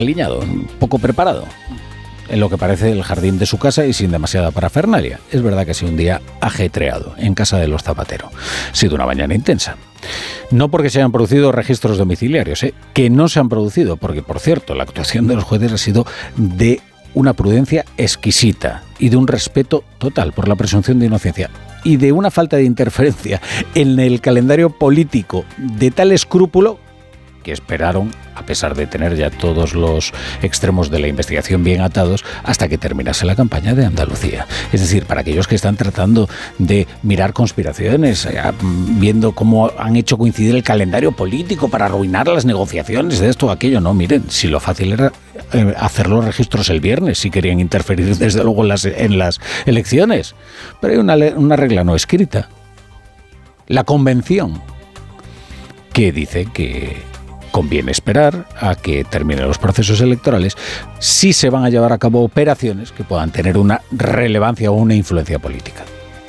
aliñado, poco preparado, en lo que parece el jardín de su casa y sin demasiada parafernalia. Es verdad que ha sido un día ajetreado en casa de los Zapatero. Ha sido una mañana intensa. No porque se hayan producido registros domiciliarios, que no se han producido, porque, por cierto, la actuación de los jueces ha sido de una prudencia exquisita y de un respeto total por la presunción de inocencia y de una falta de interferencia en el calendario político de tal escrúpulo que esperaron, a pesar de tener ya todos los extremos de la investigación bien atados, hasta que terminase la campaña de Andalucía. Es decir, para aquellos que están tratando de mirar conspiraciones, viendo cómo han hecho coincidir el calendario político para arruinar las negociaciones de esto o aquello, no, miren, si lo fácil era hacer los registros el viernes, si querían interferir desde luego en las elecciones. Pero hay una regla no escrita, la convención, que dice que conviene esperar a que terminen los procesos electorales si se van a llevar a cabo operaciones que puedan tener una relevancia o una influencia política.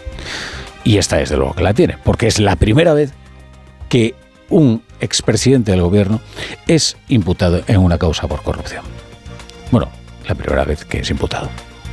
Y esta desde luego que la tiene, porque es la primera vez que un expresidente del gobierno es imputado en una causa por corrupción. Bueno, la primera vez que es imputado.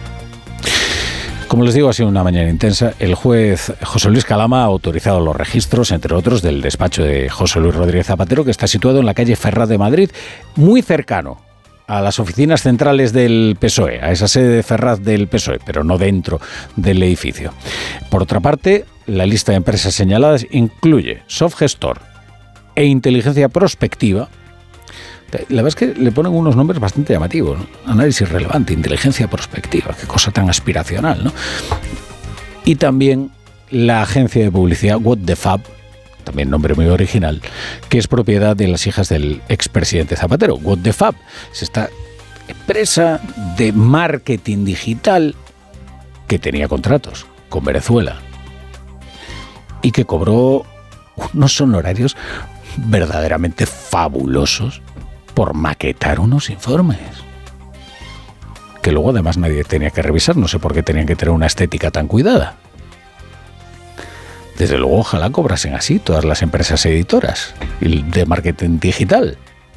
Como les digo, ha sido una mañana intensa. El juez José Luis Calama ha autorizado los registros, entre otros, del despacho de José Luis Rodríguez Zapatero, que está situado en la calle Ferraz de Madrid, muy cercano a las oficinas centrales del PSOE, a esa sede de Ferraz del PSOE, pero no dentro del edificio. Por otra parte, la lista de empresas señaladas incluye Softgestor e Inteligencia Prospectiva. La verdad es que le ponen unos nombres bastante llamativos, ¿no? Análisis relevante, inteligencia prospectiva, qué cosa tan aspiracional, ¿no? Y también la agencia de publicidad What the Fab, también nombre muy original, que es propiedad de las hijas del expresidente Zapatero. What the Fab es esta empresa de marketing digital que tenía contratos con Venezuela y que cobró unos honorarios verdaderamente fabulosos por maquetar unos informes que luego además nadie tenía que revisar. No sé por qué tenían que tener una estética tan cuidada. Desde luego ojalá cobrasen así todas las empresas editoras de marketing digital.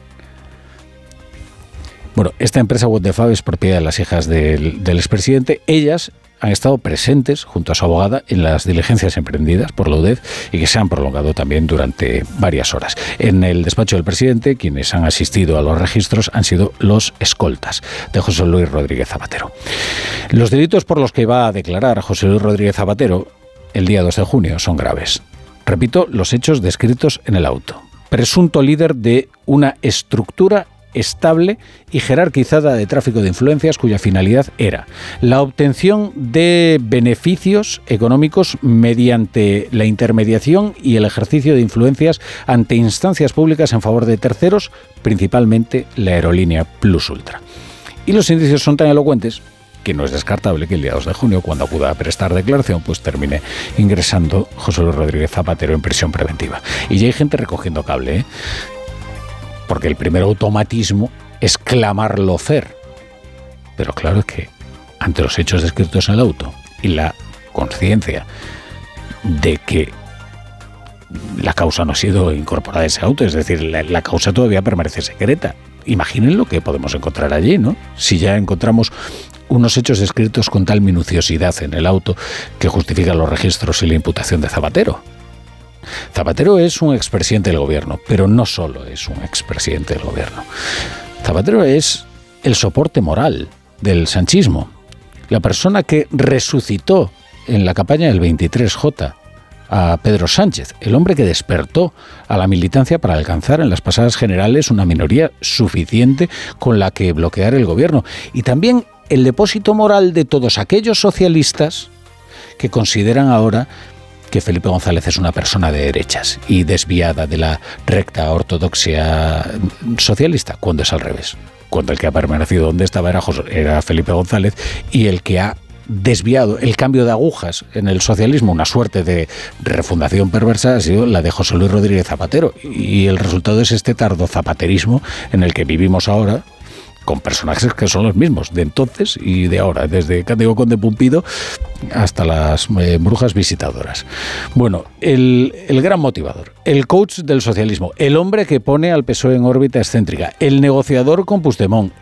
Bueno, esta empresa What the Fab es propiedad de las hijas del expresidente. Ellas han estado presentes junto a su abogada en las diligencias emprendidas por la UDEF y que se han prolongado también durante varias horas. En el despacho del presidente, quienes han asistido a los registros han sido los escoltas de José Luis Rodríguez Zapatero. Los delitos por los que va a declarar José Luis Rodríguez Zapatero el día 2 de junio son graves. Repito, los hechos descritos en el auto. Presunto líder de una estructura estable y jerarquizada de tráfico de influencias cuya finalidad era la obtención de beneficios económicos mediante la intermediación y el ejercicio de influencias ante instancias públicas en favor de terceros, principalmente la aerolínea Plus Ultra. Y los indicios son tan elocuentes que no es descartable que el día 2 de junio, cuando acuda a prestar declaración, pues termine ingresando José Luis Rodríguez Zapatero en prisión preventiva. Y ya hay gente recogiendo cable, ¿eh? Porque el primer automatismo es clamarlo fer. Pero claro, es que ante los hechos descritos en el auto y la conciencia de que la causa no ha sido incorporada a ese auto, es decir, la causa todavía permanece secreta. Imaginen lo que podemos encontrar allí, ¿no? Si ya encontramos unos hechos descritos con tal minuciosidad en el auto que justifican los registros y la imputación de Zapatero. Zapatero es un expresidente del gobierno, pero no solo es un expresidente del gobierno. Zapatero es el soporte moral del sanchismo, la persona que resucitó en la campaña del 23J a Pedro Sánchez, el hombre que despertó a la militancia para alcanzar en las pasadas generales una minoría suficiente con la que bloquear el gobierno, y también el depósito moral de todos aquellos socialistas que consideran ahora que Felipe González es una persona de derechas y desviada de la recta ortodoxia socialista, cuando es al revés. Cuando el que ha permanecido donde estaba era Felipe González, y el que ha desviado el cambio de agujas en el socialismo, una suerte de refundación perversa, ha sido la de José Luis Rodríguez Zapatero. Y el resultado es este tardo zapaterismo en el que vivimos ahora, con personajes que son los mismos, de entonces y de ahora, desde Cándido Conde Pumpido hasta las brujas visitadoras. Bueno, el gran motivador, el coach del socialismo, el hombre que pone al PSOE en órbita excéntrica, el negociador con Puigdemont,